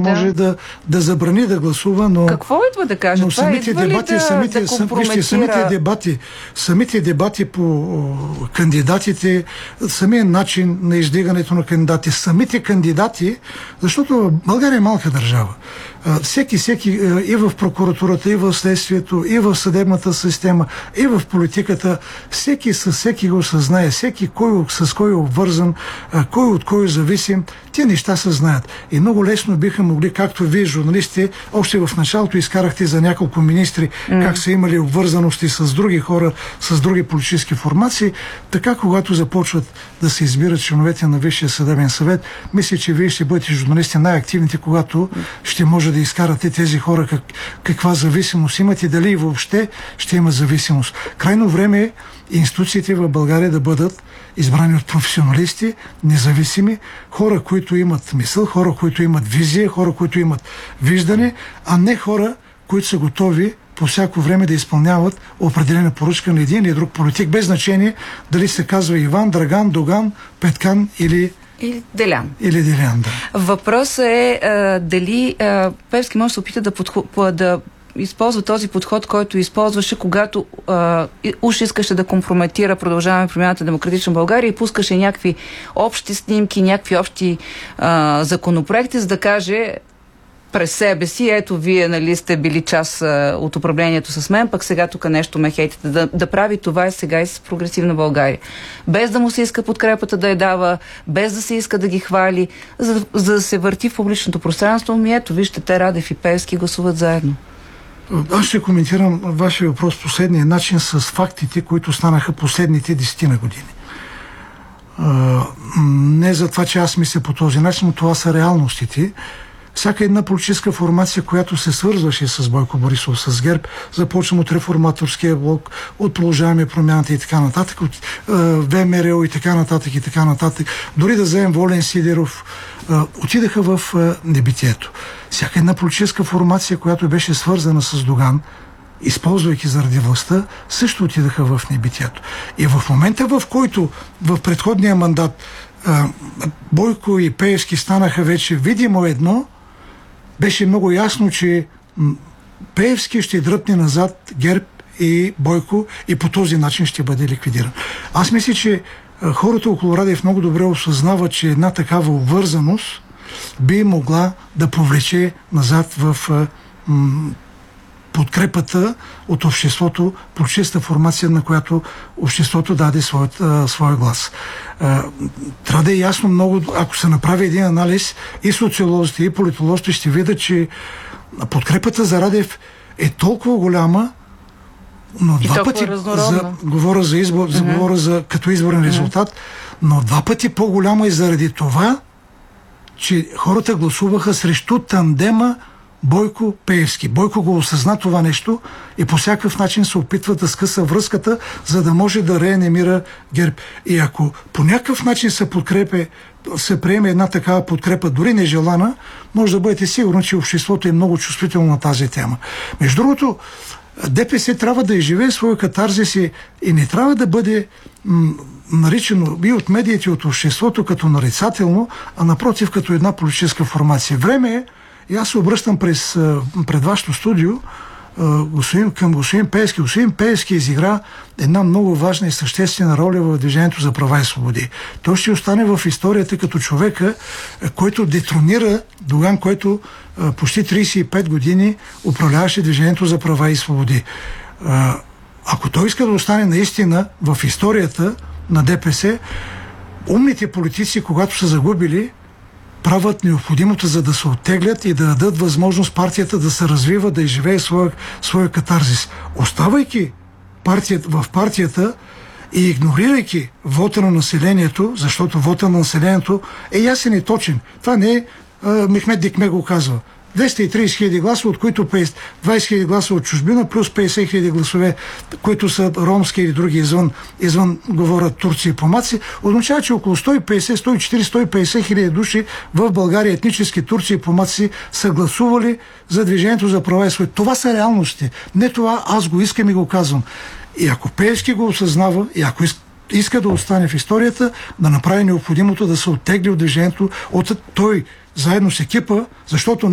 може да забрани да гласува, но... Какво идва да каже? Но самите дебати, самите дебати по кандидатите, самия начин на издигането на кандидати, самите кандидати, защото България е малка държава. Всеки и в прокуратурата, и в следствието, и в съдебната система, и в политиката, всеки със всеки го съзнае, всеки с кой е обвързан, кой от кой е зависим, тези неща се знаят. И много лесно биха могли, както вие, журналисти, още в началото изкарахте за няколко министри, как са имали обвързаности с други хора, с други политически формации, така когато започват да се избират членовете на Висшия съдебен съвет, мисля, че вие ще бъдете журналисти най-активните, когато ще може да изкарате тези хора каква зависимост имат и дали въобще ще има зависимост. Крайно време е институциите в България да бъдат избрани от професионалисти, независими, хора, които имат мисъл, хора, които имат визия, хора, които имат виждане, а не хора, които са готови по всяко време да изпълняват определена поръчка на един или друг политик, без значение дали се казва Иван, Драган, Доган, Петкан или Делян. Да. Въпросът е дали Пеевски може да се опита да използва този подход, който използваше, когато уж искаше да компрометира Продължаваме промяната Демократична България и пускаше някакви общи снимки, някакви общи законопроекти, за да каже през себе си, ето вие, нали, сте били част от управлението с мен, пък сега тук нещо ме хейтите. Да прави това и сега и с Прогресивна България. Без да му се иска подкрепата да я дава, без да се иска да ги хвали, за да се върти в публичното пространство. Ето, вижте, те Радев и Пеевски гласуват заедно. Аз ще коментирам вашия въпрос последния начин с фактите, които станаха последните 10 години. Не за това, че аз мисля по този начин, но това са реалностите. Всяка една политическа формация, която се свързваше с Бойко Борисов, с ГЕРБ, започвам от Реформаторския блок, от Продължаваме промяната и така нататък, от ВМРО и така нататък, дори да вземем Волен Сидеров, отидаха в небитието. Всяка една политическа формация, която беше свързана с Доган, използвайки заради властта, също отидаха в небитието. И в момента, в който в предходния мандат Бойко и Пеевски станаха вече видимо едно, беше много ясно, че Пеевски ще дръпне назад ГЕРБ и Бойко и по този начин ще бъде ликвидиран. Аз мисля, че хората около Радев много добре осъзнават, че една такава обвързаност би могла да повлече назад в подкрепата от обществото, политическата формация, на която обществото даде своя глас. Трябва да е ясно много, ако се направи един анализ, и социолозите, и политолозите ще видят, че подкрепата за Радев е толкова голяма, но два пъти, говоря за избор, говоря като изборен резултат, но два пъти по-голяма и заради това, че хората гласуваха срещу тандема Бойко Пеевски. Бойко го осъзна това нещо и по всякакъв начин се опитва да скъса връзката, за да може да реанимира ГЕРБ. И ако по някакъв начин се приеме една такава подкрепа, дори нежелана, може да бъдете сигурни, че обществото е много чувствително на тази тема. Между другото, ДПС трябва да изживее своя катарзис и не трябва да бъде наричано и от медиите, от обществото като нарицателно, а напротив като една политическа формация. Време е, и аз се обръщам пред вашето студио към господин Пеевски. Господин Пеевски изигра една много важна и съществена роля в Движението за права и свободи. Той ще остане в историята като човека, който детронира Доган, който почти 35 години управляваше Движението за права и свободи. Ако той иска да остане наистина в историята на ДПС, умните политици, когато са загубили, правят необходимото, за да се оттеглят и да дадат възможност партията да се развива, да изживее своя катарзис. Оставайки в партията и игнорирайки вота на населението, защото вота на населението е ясен и точен. Това не е Мехмед Дикме го казва. 230 хиляди гласа, от които 20 хиляди гласа от чужбина, плюс 50 хиляди гласове, които са ромски или други извън говорят турци и помаци, означава, че около 150, 140, 150 хиляди души в България, етнически турци и помаци, са гласували за Движението за права и свободи. Това са реалности. Не това аз го искам и го казвам. И ако Пеевски го осъзнава, и ако иска да остане в историята, да направи необходимото да се оттегли от движението, от той заедно с екипа, защото